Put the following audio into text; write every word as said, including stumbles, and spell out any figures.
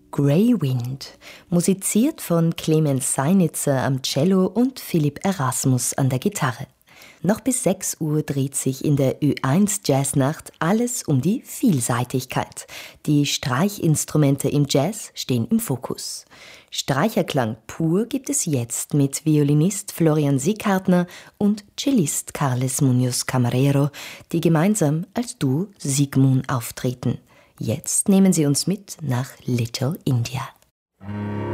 Grey Wind, musiziert von Clemens Seinitzer am Cello und Philipp Erasmus an der Gitarre. Noch bis sechs Uhr dreht sich in der Ö eins Jazznacht alles um die Vielseitigkeit. Die Streichinstrumente im Jazz stehen im Fokus. Streicherklang pur gibt es jetzt mit Violinist Florian Sieghartner und Cellist Carles Muñoz Camarero, die gemeinsam als Duo Sigmund auftreten. Jetzt nehmen sie uns mit nach Little India.